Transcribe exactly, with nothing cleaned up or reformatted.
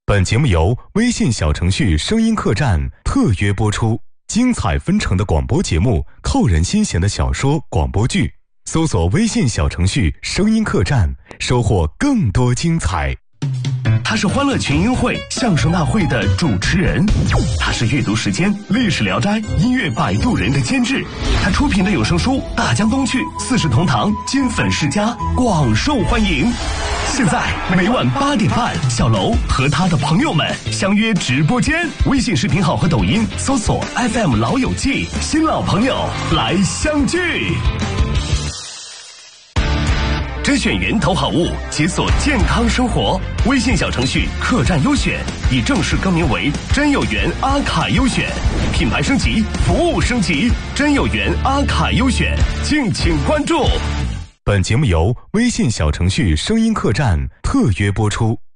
本节目由微信小程序声音客栈特约播出，精彩纷呈的广播节目，扣人心弦的小说广播剧，搜索微信小程序声音客栈，收获更多精彩。 他是欢乐群英会相声大会的主持人，他是阅读时间历史聊斋音乐摆渡人的监制，他出品的有声书《大江东去》四世同堂金粉世家广受欢迎。现在每晚八点半，小楼和他的朋友们相约直播间，微信视频号和抖音搜索 F M 老友记，新老朋友来相聚。甄选源头好物，解锁健康生活。微信小程序客栈优选已正式更名为真有缘阿卡优选，品牌升级，服务升级，真有缘阿卡优选，敬请关注。 本节目由微信小程序声音客栈特约播出。